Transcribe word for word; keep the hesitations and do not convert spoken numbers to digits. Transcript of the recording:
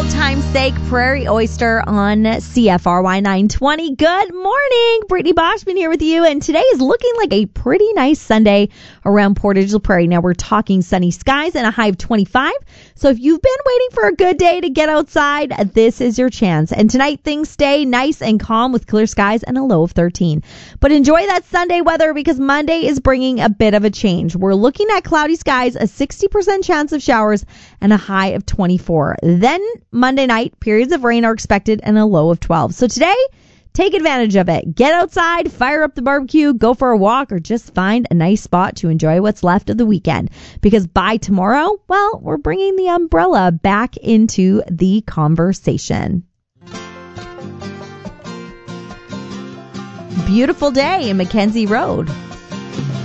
old time's sake, Prairie Oyster on C F R Y nine twenty. Good morning. Brittany Boschman here with you, and today is looking like a pretty nice Sunday around Portage la Prairie. Now, we're talking sunny skies and a high of twenty-five, so if you've been waiting for a good day to get outside, this is your chance. And tonight, things stay nice and calm with clear skies and a low of thirteen. But enjoy that Sunday weather because Monday is bringing a bit of a change. We're looking at cloudy skies, a sixty percent chance of showers, and a high of twenty-four. Then Monday night, periods of rain are expected and a low of twelve. So today, take advantage of it. Get outside, fire up the barbecue, go for a walk, or just find a nice spot to enjoy what's left of the weekend. Because by tomorrow, well, we're bringing the umbrella back into the conversation. Beautiful day in Mackenzie Road.